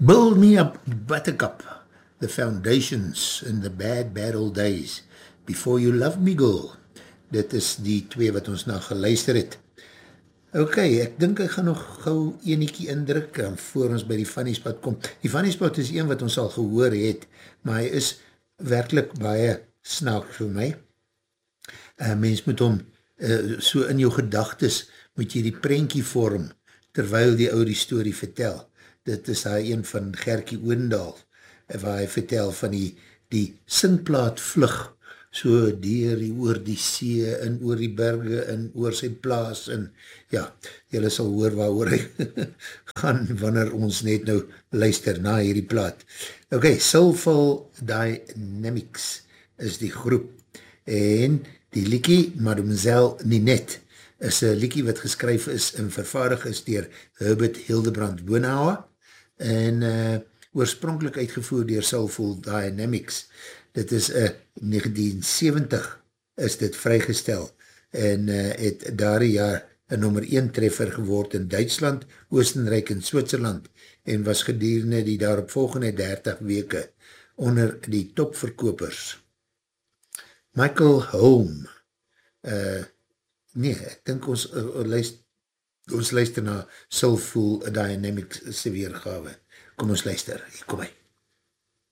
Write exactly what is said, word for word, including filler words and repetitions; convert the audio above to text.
Build me up, buttercup, the foundations in the bad, bad old days, before you love me, girl. Dit is die twee wat ons nou geluister het. Ok, ek dink ek gaan nog gauw eniekie indruk, en voor ons by die funny spot kom. Die funny spot is een wat ons al gehoor het, maar hy is werkelijk baie snaak vir my. Uh, mens moet hom, uh, so in jou gedagtes, moet jy die prentjie vorm, terwyl die ou die story vertel. Dit is hy een van Gerkie Oendal, waar hy vertel van die, die singplaat vlug, so dier die oor die see, en oor die berge, en oor sy plaas, en ja, jylle sal hoor waar oor hy gaan, wanneer ons net nou luister na hierdie plaat. Ok, Soulful Dynamics is die groep, en die liekie, Mademoiselle Ninette, is een liekie wat geskryf is en vervaardig is dier Herbert Hildebrand Boonhouwer, en uh, oorspronkelijk uitgevoer dier Soulful Dynamics. Dit is uh, negentien seventig is dit vrygestel, en uh, het daar jaar een nummer een treffer geword in Duitsland, Oostenrijk en Switserland, en was gedurende die daarop volgende dertig weke onder die topverkopers. Michael Holm, uh, nee, ek dink ons, uh, luister, ons luister na Soulful Dynamics se weergawe. Kom ons luister, hier kom hy.